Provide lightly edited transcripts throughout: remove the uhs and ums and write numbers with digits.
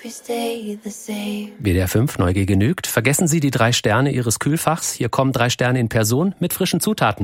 WDR 5, Neugier genügt. Vergessen Sie die 3 Sterne Ihres Kühlfachs. Hier kommen 3 Sterne in Person mit frischen Zutaten.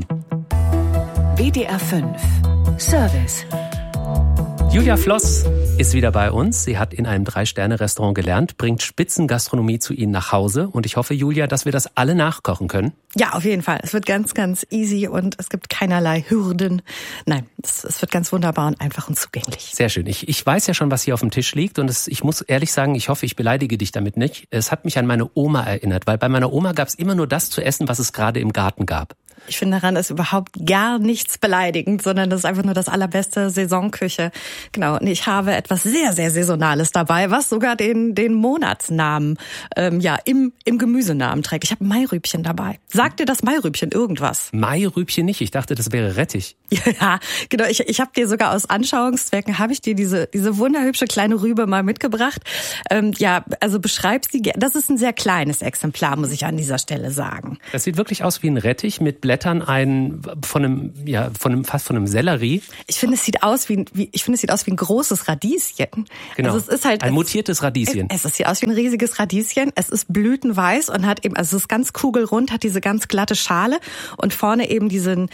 WDR 5 Service. Julia Floss ist wieder bei uns. Sie hat in einem 3-Sterne-Restaurant gelernt, bringt Spitzengastronomie zu Ihnen nach Hause. Und ich hoffe, Julia, dass wir das alle nachkochen können. Ja, auf jeden Fall. Es wird ganz, ganz easy und es gibt keinerlei Hürden. Nein, es wird ganz wunderbar und einfach und zugänglich. Sehr schön. Ich weiß ja schon, was hier auf dem Tisch liegt. Und ich muss ehrlich sagen, ich hoffe, ich beleidige dich damit nicht. Es hat mich an meine Oma erinnert, weil bei meiner Oma gab es immer nur das zu essen, was es gerade im Garten gab. Ich finde, daran ist überhaupt gar nichts beleidigend, sondern das ist einfach nur das allerbeste Saisonküche. Genau, und ich habe etwas sehr, sehr Saisonales dabei, was sogar den Monatsnamen im Gemüsenamen trägt. Ich habe Mairübchen dabei. Sagt dir das Mairübchen irgendwas? Mairübchen nicht, ich dachte, das wäre Rettich. Ja, genau, ich habe dir sogar aus Anschauungszwecken, habe ich dir diese wunderhübsche kleine Rübe mal mitgebracht. Also beschreib sie gerne. Das ist ein sehr kleines Exemplar, muss ich an dieser Stelle sagen. Das sieht wirklich aus wie ein Rettich mit Blättern fast von einem Sellerie. Ich finde, es sieht aus wie ein großes Radieschen. Genau. Also es ist halt ein mutiertes Radieschen. Es sieht aus wie ein riesiges Radieschen. Es ist blütenweiß und hat eben, also es ist ganz kugelrund, hat diese ganz glatte Schale und vorne eben diese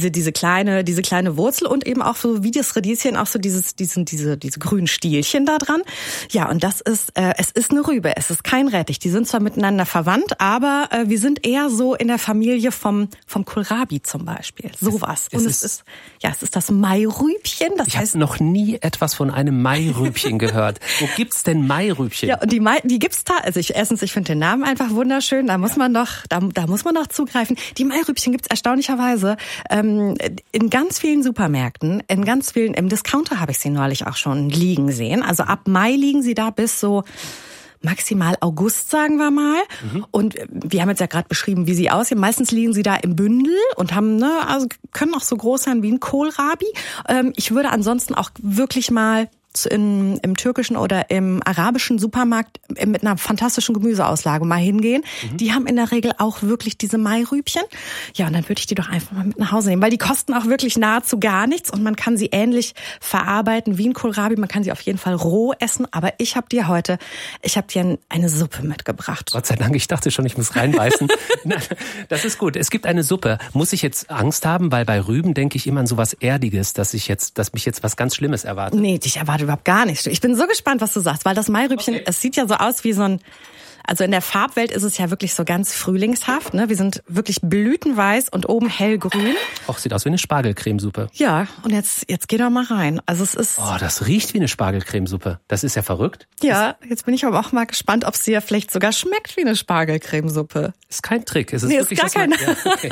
kleine Wurzel und eben auch so wie das Radieschen auch so diese grünen Stielchen da dran. Ja, und das ist, es ist eine Rübe. Es ist kein Rettich. Die sind zwar miteinander verwandt, aber wir sind eher so in der Familie vom Kohlrabi zum Beispiel. Sowas. Und es ist das Mairübchen. Ich habe noch nie etwas von einem Mairübchen gehört. Wo gibt's denn Mairübchen? Ja, und die gibt's da. Also ich finde den Namen einfach wunderschön. Da muss man noch zugreifen. Die Mairübchen gibt's erstaunlicherweise in ganz vielen Supermärkten, im Discounter habe ich sie neulich auch schon liegen sehen. Also ab Mai liegen sie da bis so maximal August, sagen wir mal. Und wir haben jetzt ja gerade beschrieben, wie sie aussehen. Meistens liegen sie da im Bündel und haben, können auch so groß sein wie ein Kohlrabi. Ich würde ansonsten auch wirklich mal im türkischen oder im arabischen Supermarkt mit einer fantastischen Gemüseauslage mal hingehen. Die haben in der Regel auch wirklich diese Mairübchen. Ja, und dann würde ich die doch einfach mal mit nach Hause nehmen, weil die kosten auch wirklich nahezu gar nichts und man kann sie ähnlich verarbeiten wie ein Kohlrabi. Man kann sie auf jeden Fall roh essen, aber ich habe dir eine Suppe mitgebracht. Gott sei Dank, ich dachte schon, ich muss reinbeißen. Das ist gut. Es gibt eine Suppe. Muss ich jetzt Angst haben, weil bei Rüben denke ich immer an sowas Erdiges, dass mich jetzt was ganz Schlimmes erwartet? Nee, dich erwartet überhaupt gar nichts. Ich bin so gespannt, was du sagst, weil das Mairübchen, Es sieht ja so aus wie so ein, also in der Farbwelt ist es ja wirklich so ganz frühlingshaft, ne? Wir sind wirklich blütenweiß und oben hellgrün. Och, sieht aus wie eine Spargelcremesuppe. Ja, und jetzt geh doch mal rein. Also es ist... Oh, das riecht wie eine Spargelcremesuppe. Das ist ja verrückt. Ja, jetzt bin ich aber auch mal gespannt, ob sie ja vielleicht sogar schmeckt wie eine Spargelcremesuppe. Ist kein Trick. Es ist nee, wirklich ist gar kein... Ja, okay.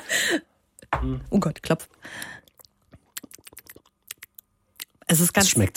Oh Gott, klopf. Es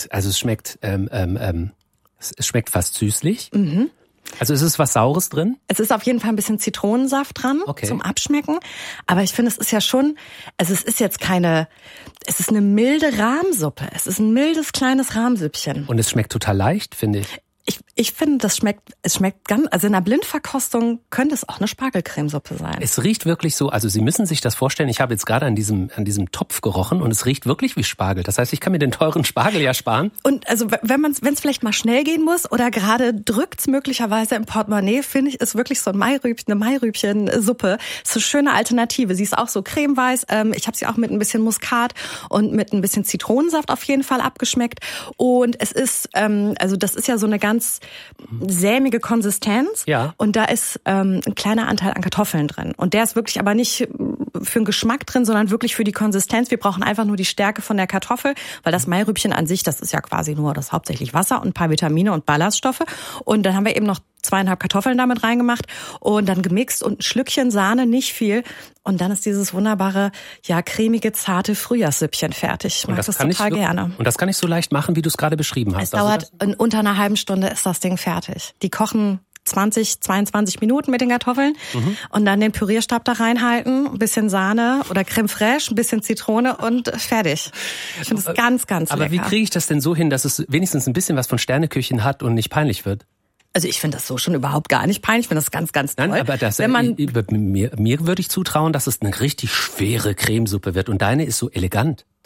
schmeckt fast süßlich. Also ist es was Saures drin? Es ist auf jeden Fall ein bisschen Zitronensaft dran zum Abschmecken. Aber ich finde, es ist ja schon, also es ist eine milde Rahmsuppe. Es ist ein mildes, kleines Rahmsüppchen. Und es schmeckt total leicht, finde ich. Ich finde, es schmeckt ganz, also in einer Blindverkostung könnte es auch eine Spargelcremesuppe sein. Es riecht wirklich so, also Sie müssen sich das vorstellen, ich habe jetzt gerade an diesem Topf gerochen und es riecht wirklich wie Spargel. Das heißt, ich kann mir den teuren Spargel ja sparen. Und also wenn es vielleicht mal schnell gehen muss oder gerade drückt's möglicherweise im Portemonnaie, finde ich, ist wirklich so eine Mairübchen-Suppe. Ist eine schöne Alternative. Sie ist auch so cremeweiß. Ich habe sie auch mit ein bisschen Muskat und mit ein bisschen Zitronensaft auf jeden Fall abgeschmeckt. Und es ist, also das ist ja so eine ganz sämige Konsistenz. Ja. Und da ist ein kleiner Anteil an Kartoffeln drin. Und der ist wirklich aber nicht für den Geschmack drin, sondern wirklich für die Konsistenz. Wir brauchen einfach nur die Stärke von der Kartoffel, weil das Mairübchen an sich, das ist ja quasi nur das hauptsächlich Wasser und ein paar Vitamine und Ballaststoffe. Und dann haben wir eben noch 2,5 Kartoffeln damit reingemacht und dann gemixt und ein Schlückchen Sahne, nicht viel. Und dann ist dieses wunderbare, cremige, zarte Frühjahrssüppchen fertig. Ich mag das total gerne. Und das kann ich so leicht machen, wie du es gerade beschrieben hast. Es dauert in unter einer halben Stunde ist das Ding fertig. Die kochen 20, 22 Minuten mit den Kartoffeln und dann den Pürierstab da reinhalten, ein bisschen Sahne oder Creme fraiche, ein bisschen Zitrone und fertig. Ich finde es ganz, ganz lecker. Aber wie kriege ich das denn so hin, dass es wenigstens ein bisschen was von Sterneküchen hat und nicht peinlich wird? Also ich finde das so schon überhaupt gar nicht peinlich. Ich finde das ganz, ganz toll. Nein, aber mir würde ich zutrauen, dass es eine richtig schwere Cremesuppe wird. Und deine ist so elegant.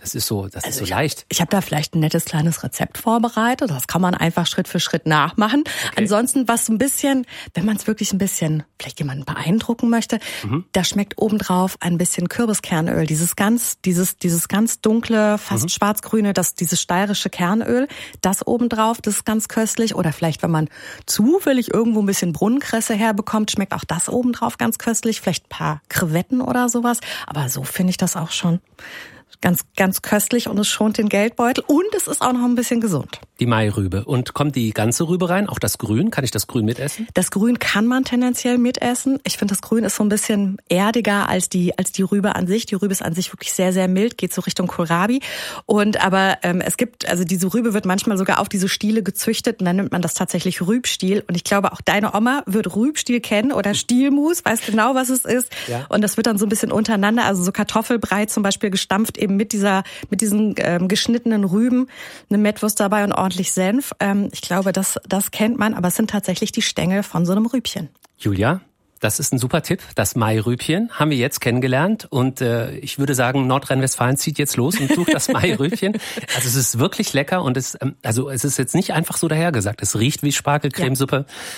Das ist so leicht. Ich habe da vielleicht ein nettes kleines Rezept vorbereitet. Das kann man einfach Schritt für Schritt nachmachen. Okay. Ansonsten, was so ein bisschen, wenn man es wirklich ein bisschen, vielleicht jemanden beeindrucken möchte, da schmeckt obendrauf ein bisschen Kürbiskernöl. Dieses ganz dunkle, fast schwarzgrüne, dieses steirische Kernöl, das obendrauf, das ist ganz köstlich. Oder vielleicht, wenn man zufällig irgendwo ein bisschen Brunnenkresse herbekommt, schmeckt auch das obendrauf ganz köstlich. Vielleicht ein paar Krevetten oder sowas. Aber so finde ich das auch schon ganz, ganz köstlich und es schont den Geldbeutel und es ist auch noch ein bisschen gesund. Die Mairübe. Und kommt die ganze Rübe rein? Auch das Grün? Kann ich das Grün mitessen? Das Grün kann man tendenziell mitessen. Ich finde, das Grün ist so ein bisschen erdiger als die Rübe an sich. Die Rübe ist an sich wirklich sehr, sehr mild, geht so Richtung Kohlrabi. Aber es gibt, also diese Rübe wird manchmal sogar auf diese Stiele gezüchtet und dann nimmt man das tatsächlich Rübstiel. Und ich glaube, auch deine Oma wird Rübstiel kennen oder Stielmus, weiß genau, was es ist. Ja. Und das wird dann so ein bisschen untereinander, also so Kartoffelbrei zum Beispiel gestampft, eben mit diesen geschnittenen Rüben, eine Mettwurst dabei und ordentlich Senf. Ich glaube, das kennt man, aber es sind tatsächlich die Stängel von so einem Rübchen. Julia, das ist ein super Tipp. Das Mairübchen haben wir jetzt kennengelernt und ich würde sagen, Nordrhein-Westfalen zieht jetzt los und sucht das Mairübchen. Also es ist wirklich lecker und es ist jetzt nicht einfach so dahergesagt. Es riecht wie Spargelcremesuppe.